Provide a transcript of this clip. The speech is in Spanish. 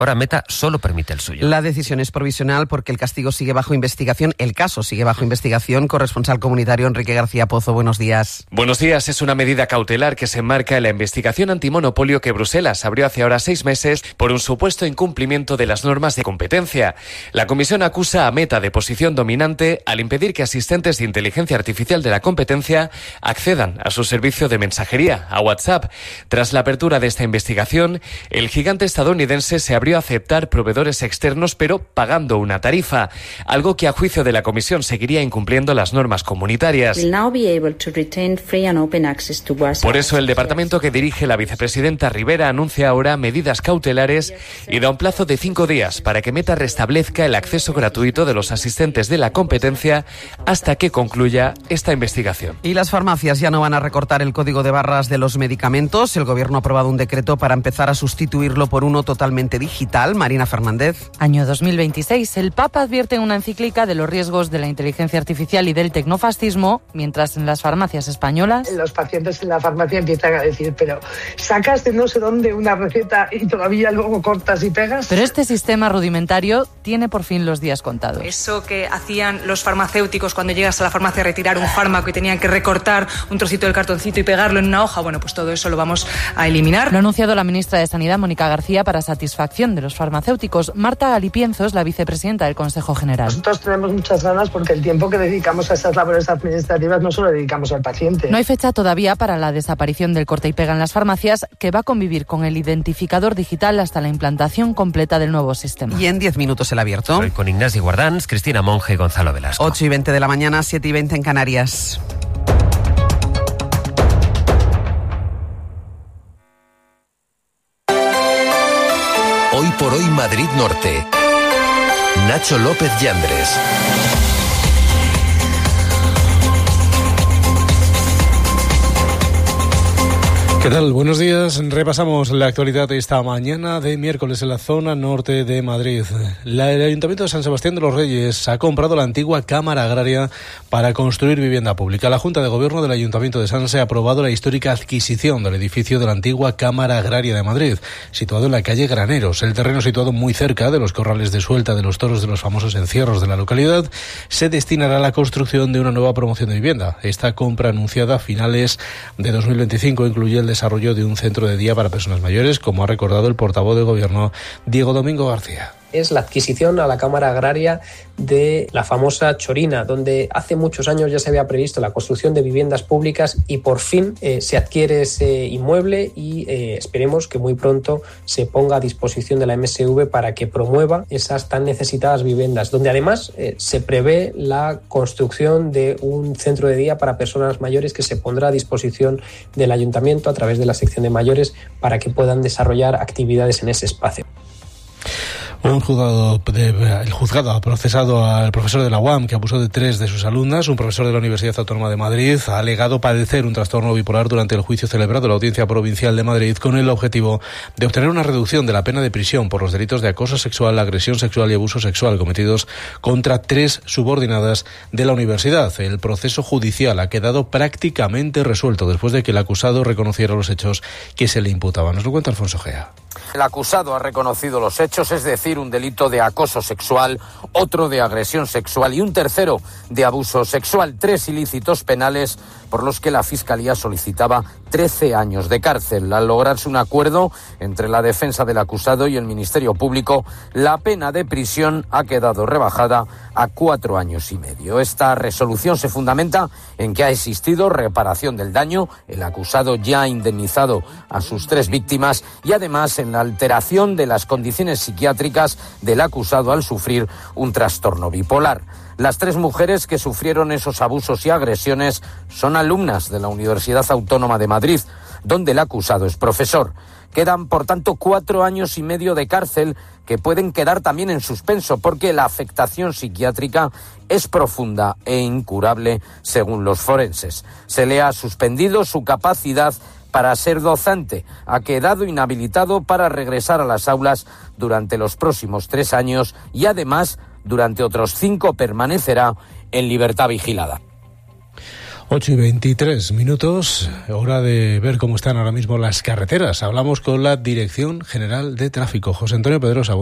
Ahora Meta solo permite el suyo. La decisión es provisional porque el castigo sigue bajo investigación, el caso sigue bajo investigación. Corresponsal comunitario Enrique García Pozo, buenos días. Buenos días. Es una medida cautelar que se enmarca en la investigación antimonopolio que Bruselas abrió hace ahora 6 meses por un supuesto incumplimiento de las normas de competencia. La comisión acusa a Meta de posición dominante al impedir que asistentes de inteligencia artificial de la competencia accedan a su servicio de mensajería, a WhatsApp. Tras la apertura de esta investigación, el gigante estadounidense se abrió a aceptar proveedores externos, pero pagando una tarifa, algo que a juicio de la Comisión seguiría incumpliendo las normas comunitarias. Por eso el departamento que dirige la vicepresidenta Rivera anuncia ahora medidas cautelares y da un plazo de 5 días para que Meta restablezca el acceso gratuito de los asistentes de la competencia hasta que concluya esta investigación. Y las farmacias ya no van a recortar el código de barras de los medicamentos. El Gobierno ha aprobado un decreto para empezar a sustituirlo por uno totalmente digital. Marina Fernández. Año 2026. El Papa advierte en una encíclica de los riesgos de la inteligencia artificial y del tecnofascismo, mientras en las farmacias españolas... Los pacientes en la farmacia empiezan a decir, pero sacas de no sé dónde una receta y todavía luego cortas y pegas. Pero este sistema rudimentario tiene por fin los días contados. Eso que hacían los farmacéuticos cuando llegas a la farmacia a retirar un fármaco y tenían que recortar un trocito del cartoncito y pegarlo en una hoja, bueno, pues todo eso lo vamos a eliminar. Lo ha anunciado la ministra de Sanidad, Mónica García, para satisfacción de los farmacéuticos. Marta Galipienzo es la vicepresidenta del Consejo General. Nosotros tenemos muchas ganas porque el tiempo que dedicamos a esas labores administrativas no solo dedicamos al paciente. No hay fecha todavía para la desaparición del corta y pega en las farmacias, que va a convivir con el identificador digital hasta la implantación completa del nuevo sistema. Y en 10 minutos el abierto. Hoy con Ignasi Guardans, Cristina Monge y Gonzalo Velasco. 8:20 de la mañana, 7:20 en Canarias. Hoy por hoy Madrid Norte. Nacho López Yandres. ¿Qué tal? Buenos días. Repasamos la actualidad de esta mañana de miércoles en la zona norte de Madrid. El Ayuntamiento de San Sebastián de los Reyes ha comprado la antigua Cámara Agraria para construir vivienda pública. La Junta de Gobierno del Ayuntamiento de Sanse ha aprobado la histórica adquisición del edificio de la antigua Cámara Agraria de Madrid, situado en la calle Graneros. El terreno, situado muy cerca de los corrales de suelta de los toros de los famosos encierros de la localidad, se destinará a la construcción de una nueva promoción de vivienda. Esta compra, anunciada a finales de 2025, incluye el desarrollo de un centro de día para personas mayores, como ha recordado el portavoz de Gobierno, Diego Domingo García. Es la adquisición a la Cámara Agraria de la famosa Chorina, donde hace muchos años ya se había previsto la construcción de viviendas públicas y por fin se adquiere ese inmueble y esperemos que muy pronto se ponga a disposición de la MSV para que promueva esas tan necesitadas viviendas, donde además se prevé la construcción de un centro de día para personas mayores que se pondrá a disposición del Ayuntamiento a través de la sección de mayores para que puedan desarrollar actividades en ese espacio. El juzgado ha procesado al profesor de la UAM que abusó de 3 de sus alumnas. Un profesor de la Universidad Autónoma de Madrid ha alegado padecer un trastorno bipolar durante el juicio celebrado en la Audiencia Provincial de Madrid con el objetivo de obtener una reducción de la pena de prisión por los delitos de acoso sexual, agresión sexual y abuso sexual cometidos contra 3 subordinadas de la universidad. El proceso judicial ha quedado prácticamente resuelto después de que el acusado reconociera los hechos que se le imputaban. Nos lo cuenta Alfonso Gea. El acusado ha reconocido los hechos, es decir, un delito de acoso sexual, otro de agresión sexual y un tercero de abuso sexual. 3 ilícitos penales por los que la Fiscalía solicitaba 13 años de cárcel. Al lograrse un acuerdo entre la defensa del acusado y el Ministerio Público, la pena de prisión ha quedado rebajada a 4 años y medio. Esta resolución se fundamenta en que ha existido reparación del daño, el acusado ya ha indemnizado a sus 3 víctimas y además en la alteración de las condiciones psiquiátricas del acusado al sufrir un trastorno bipolar. Las 3 mujeres que sufrieron esos abusos y agresiones son alumnas de la Universidad Autónoma de Madrid, donde el acusado es profesor. Quedan, por tanto, 4 años y medio de cárcel que pueden quedar también en suspenso porque la afectación psiquiátrica es profunda e incurable, según los forenses. Se le ha suspendido su capacidad para ser docente. Ha quedado inhabilitado para regresar a las aulas durante los próximos 3 años y además durante otros 5 permanecerá en libertad vigilada. 8:23, hora de ver cómo están ahora mismo las carreteras. Hablamos con la Dirección General de Tráfico. José Antonio Pedrosa.